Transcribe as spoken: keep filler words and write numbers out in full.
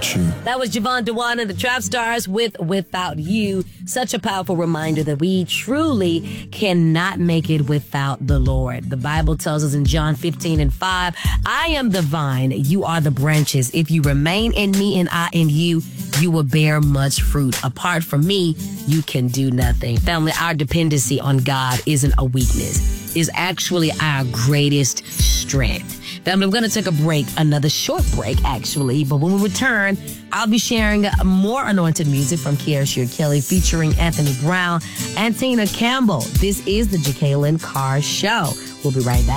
Without You. That was Javon Dewan and the Trap Stars with Without You. Such a powerful reminder that we truly cannot make it without the Lord. The Bible tells us in John fifteen and five, I am the vine, you are the branches. If you remain in me and I in you, you will bear much fruit. Apart from me, you can do nothing. Family, our dependency on God isn't a weakness. It's actually our greatest strength. Family, I'm going to take a break, another short break, actually. But when we return, I'll be sharing more anointed music from Kiara Shear Kelly featuring Anthony Brown and Tina Campbell. This is the Jacqueline Carr Show. We'll be right back.